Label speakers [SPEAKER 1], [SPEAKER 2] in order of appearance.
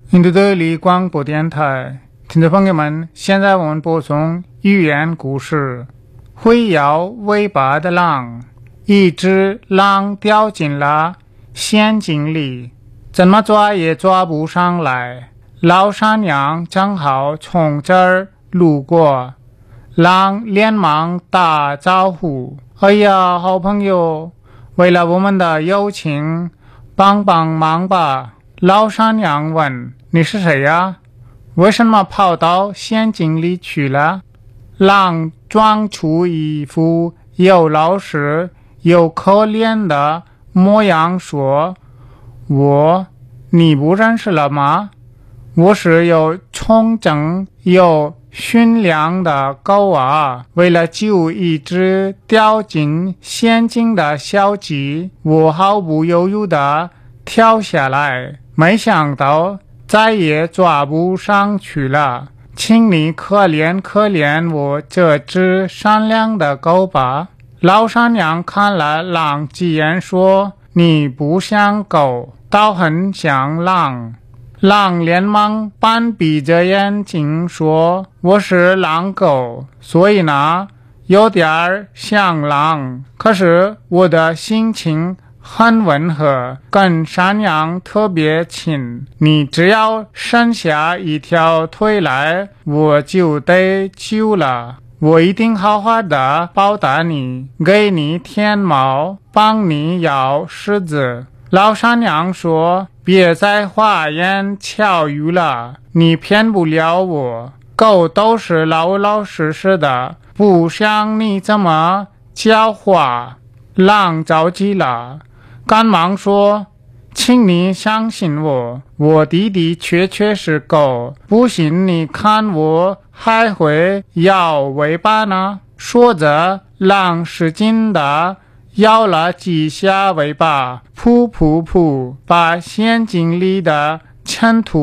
[SPEAKER 1] 印度德里广播电台，听众朋友们，现在我们播送寓言故事《会摇尾巴的狼》。一只狼掉进了陷阱里，怎么抓也抓不上来。老山羊正好从这儿路过，狼连忙打招呼：“哎呀，好朋友，为了我们的友情，帮帮忙吧。”老山羊问：“你是谁呀？为什么跑到陷阱里去了？”狼装出一副又老实又可怜的模样说：“你不认识了吗？我是有忠诚又驯良的狗啊！为了救一只掉进陷阱的小鸡，我毫不犹豫地跳下来。没想到再也抓不上去了，请你可怜可怜我这只善良的狗吧。”老山羊看了狼几眼说：“你不像狗，倒很像狼。”狼连忙半闭着眼睛说：“我是狼狗，所以呢，有点像狼，可是我的心情很温和，跟山羊特别亲。你只要伸下一条腿来，我就得救了。我一定好好的报答你，给你舔毛，帮你咬柿子。”老山羊说：“别再花言巧语了，你骗不了我。狗都是老老实实的，不像你这么狡猾。”狼着急了，赶忙说：“请你相信我，我的的确确是狗，不信你看我还会摇尾巴呢。”说着，狼使劲地摇了几下尾巴，噗噗噗，把陷阱里的尘土